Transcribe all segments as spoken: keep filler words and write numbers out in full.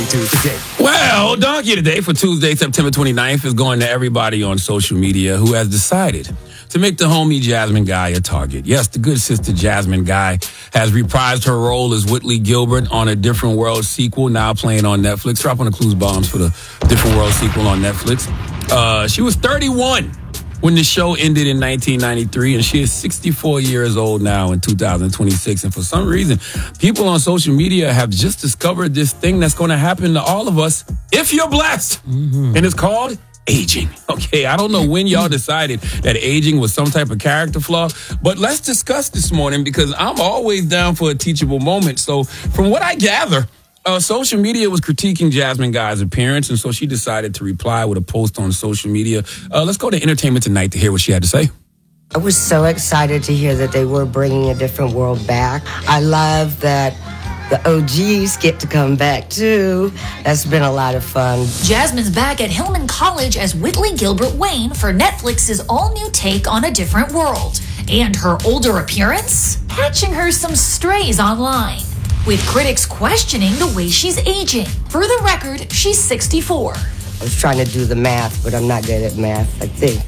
to today? Well, Donkey today for Tuesday, September twenty-ninth is going to everybody on social media who has decided to make the homie Jasmine Guy a target. Yes, the good sister Jasmine Guy has reprised her role as Whitley Gilbert on a Different World sequel, now playing on Netflix. Drop on the clues bombs for the Different World sequel on Netflix. Uh, she was thirty-one when the show ended in nineteen ninety-three, and she is sixty-four years old now in two thousand twenty-six. And for some reason, people on social media have just discovered this thing that's going to happen to all of us if you're blessed. Mm-hmm. And it's called aging. Okay, I don't know when y'all decided that aging was some type of character flaw, but let's discuss this morning because I'm always down for a teachable moment. So from what I gather, Uh, social media was critiquing Jasmine Guy's appearance, and so she decided to reply with a post on social media. Uh, let's go to Entertainment Tonight to hear what she had to say. I was so excited to hear that they were bringing A Different World back. I love that the O Gs get to come back, too. That's been a lot of fun. Jasmine's back at Hillman College as Whitley Gilbert Wayne for Netflix's all-new take on A Different World. And her older appearance? Catching her some strays online, with critics questioning the way she's aging. For the record, she's sixty-four. I was trying to do the math, but I'm not good at math, I think.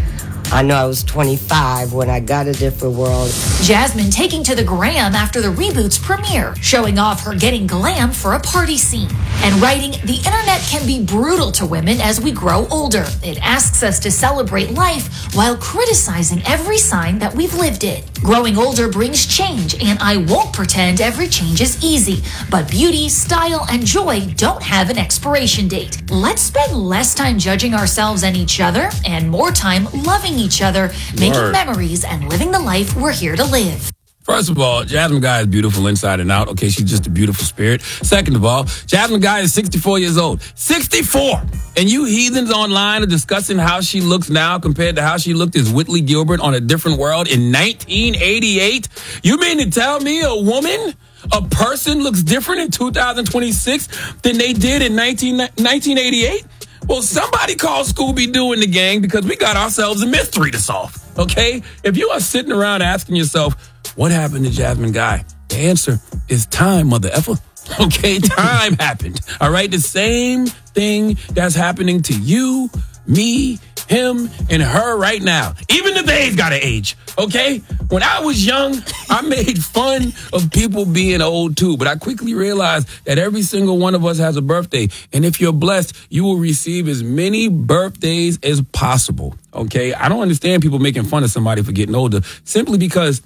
I know I was twenty-five when I got A Different World. Jasmine taking to the gram after the reboot's premiere, showing off her getting glam for a party scene. And writing, the internet can be brutal to women as we grow older. It asks us to celebrate life while criticizing every sign that we've lived it. Growing older brings change, and I won't pretend every change is easy. But beauty, style, and joy don't have an expiration date. Let's spend less time judging ourselves and each other, and more time loving each other, making Word. memories, and living the life we're here to live. First of all, Jasmine Guy is beautiful inside and out. Okay, she's just a beautiful spirit. Second of all, Jasmine Guy is sixty-four years old. sixty-four! And you heathens online are discussing how she looks now compared to how she looked as Whitley Gilbert on A Different World in nineteen eighty-eight? You mean to tell me a woman, a person looks different in two thousand twenty-six than they did in nineteen eighty-eight? Well, somebody call Scooby-Doo and the gang because we got ourselves a mystery to solve, okay? If you are sitting around asking yourself, what happened to Jasmine Guy? The answer is time, mother effer. Okay, time happened. All right, the same thing that's happening to you, me, him, and her right now. Even the babe's got to age, okay? When I was young, I made fun of people being old too, but I quickly realized that every single one of us has a birthday. And if you're blessed, you will receive as many birthdays as possible, okay? I don't understand people making fun of somebody for getting older simply because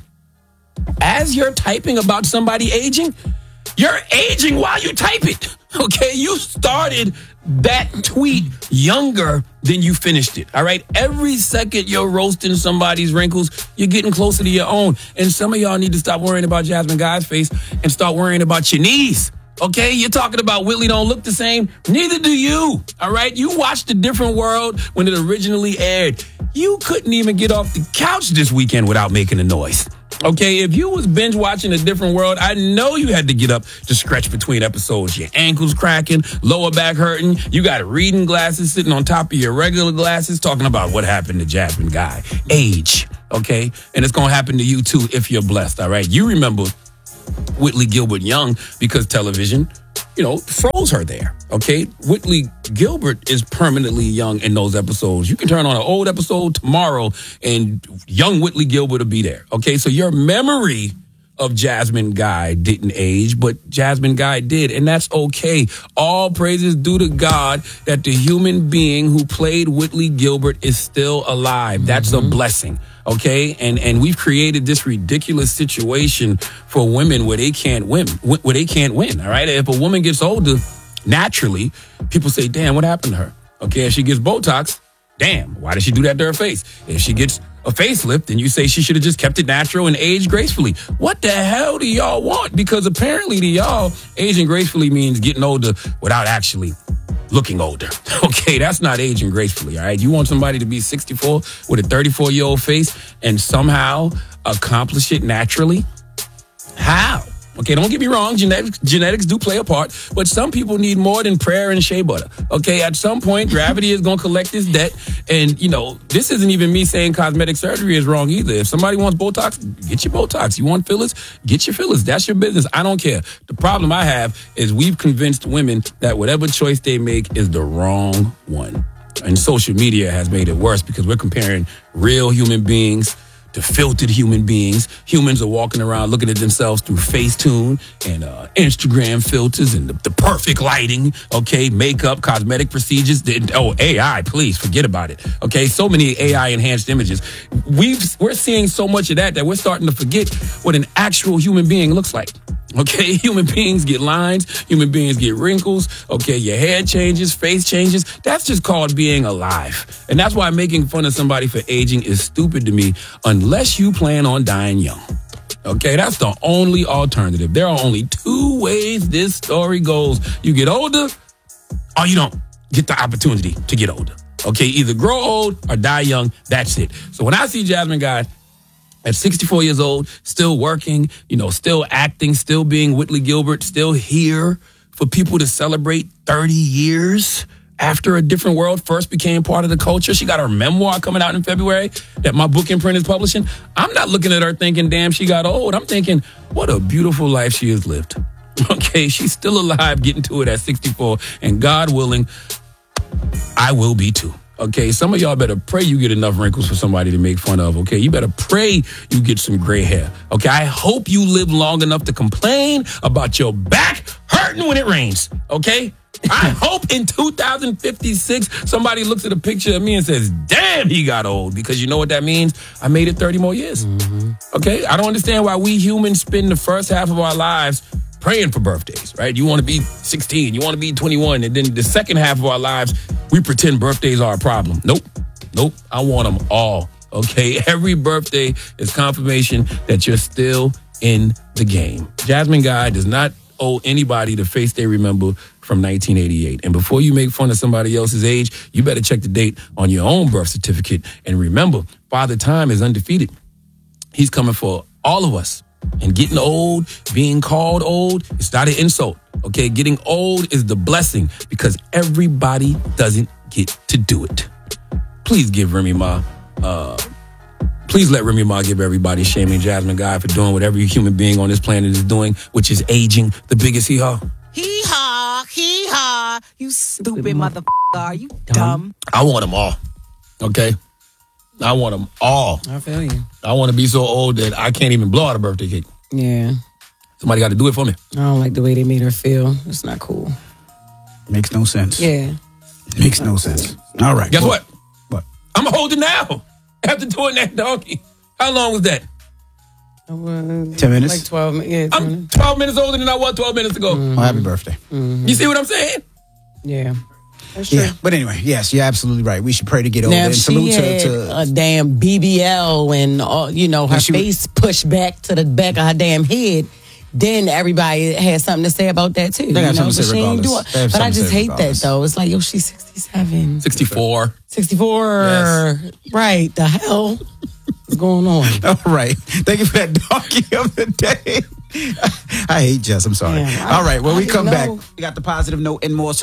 as you're typing about somebody aging, you're aging while you type it, okay? You started that tweet younger than you finished it, all right? Every second you're roasting somebody's wrinkles, you're getting closer to your own. And some of y'all need to stop worrying about Jasmine Guy's face and start worrying about your knees, okay? You're talking about Whitley don't look the same. Neither do you, all right? You watched A Different World when it originally aired. You couldn't even get off the couch this weekend without making a noise. Okay, if you was binge watching A Different World, I know you had to get up to stretch between episodes. Your ankles cracking, lower back hurting. You got reading glasses sitting on top of your regular glasses talking about what happened to Jasmine Guy. Age, okay? And it's going to happen to you too if you're blessed, all right? You remember Whitley Gilbert young because television, you know, froze her there, okay? Whitley Gilbert is permanently young in those episodes. You can turn on an old episode tomorrow and young Whitley Gilbert will be there, okay? So your memory of Jasmine Guy didn't age, but Jasmine Guy did, and that's okay. All praises due to God that the human being who played Whitley Gilbert is still alive. That's mm-hmm. a blessing. Okay, and and we've created this ridiculous situation for women where they can't win, where they can't win. All right, if a woman gets older, naturally, people say, "Damn, what happened to her?" Okay, if she gets Botox, damn, why did she do that to her face? If she gets a facelift, then you say she should have just kept it natural and aged gracefully. What the hell do y'all want? Because apparently to y'all, aging gracefully means getting older without actually looking older. Okay, that's not aging gracefully, all right? You want somebody to be sixty-four with a thirty-four-year-old face and somehow accomplish it naturally? How? Okay, don't get me wrong. Genetics, genetics do play a part, but some people need more than prayer and shea butter. Okay, at some point, gravity is going to collect this debt. And, you know, this isn't even me saying cosmetic surgery is wrong either. If somebody wants Botox, get your Botox. You want fillers? Get your fillers. That's your business. I don't care. The problem I have is we've convinced women that whatever choice they make is the wrong one. And social media has made it worse because we're comparing real human beings to filtered human beings. Humans are walking around looking at themselves through Facetune and uh, Instagram filters and the, the perfect lighting, okay, makeup, cosmetic procedures. Oh, A I, please forget about it. Okay, so many A I enhanced images. We've, we're seeing so much of that that we're starting to forget what an actual human being looks like. Okay, human beings get lines, human beings get wrinkles, okay, your hair changes, face changes. That's just called being alive. And that's why making fun of somebody for aging is stupid to me unless you plan on dying young. Okay, that's the only alternative. There are only two ways this story goes. You get older or you don't get the opportunity to get older. Okay, either grow old or die young. That's it. So when I see Jasmine Guy at sixty-four years old, still working, you know, still acting, still being Whitley Gilbert, still here for people to celebrate thirty years after A Different World first became part of the culture. She got her memoir coming out in February that my book imprint is publishing. I'm not looking at her thinking, damn, she got old. I'm thinking, what a beautiful life she has lived. Okay, she's still alive, getting to it at sixty-four, and God willing, I will be too. Okay, some of y'all better pray you get enough wrinkles for somebody to make fun of, okay? You better pray you get some gray hair, okay? I hope you live long enough to complain about your back hurting when it rains, okay? I hope in two thousand fifty-six, somebody looks at a picture of me and says, damn, he got old, because you know what that means? I made it thirty more years, mm-hmm. Okay? I don't understand why we humans spend the first half of our lives praying for birthdays, right? You want to be sixteen, you want to be twenty-one, and then the second half of our lives, we pretend birthdays are a problem. Nope, nope, I want them all, okay? Every birthday is confirmation that you're still in the game. Jasmine Guy does not owe anybody the face they remember from nineteen eighty-eight. And before you make fun of somebody else's age, you better check the date on your own birth certificate. And remember, Father Time is undefeated. He's coming for all of us. And getting old, being called old, it's not an insult, okay? Getting old is the blessing because everybody doesn't get to do it. Please give Remy Ma, uh, please let Remy Ma give everybody shaming Jasmine Guy for doing what every human being on this planet is doing, which is aging the biggest hee-haw. Hee-haw, hee-haw, you stupid motherfucker, are you dumb? I want them all, okay? I want them all. I feel you. I want to be so old that I can't even blow out a birthday cake. Yeah. Somebody got to do it for me. I don't like the way they made her feel. It's not cool. Makes no sense. Yeah. Makes no sense. All right. Guess well, what? What? I'm older now after doing that donkey. How long was that? Was Ten minutes? Like twelve minutes. Yeah, I'm minutes. twelve minutes older than I was twelve minutes ago. Mm-hmm. Oh, happy birthday. Mm-hmm. You see what I'm saying? Yeah. That's true. Yeah, but anyway, yes, you're absolutely right. We should pray to get older. Now, And if salute she had to, to a damn B B L and, uh, you know, her she would- face pushed back to the back of her damn head, then everybody has something to say about that, too. They have you know? something to say But she ain't do regardless. it. They have But I something to just say hate regardless. that, though. It's like, yo, she's sixty-seven. sixty-four. sixty-four. Yes. Right. The hell is going on? All right. Thank you for that donkey of the day. I hate Jess. I'm sorry. Yeah, I- All right. When I we didn't come back, know. we got the positive note and more.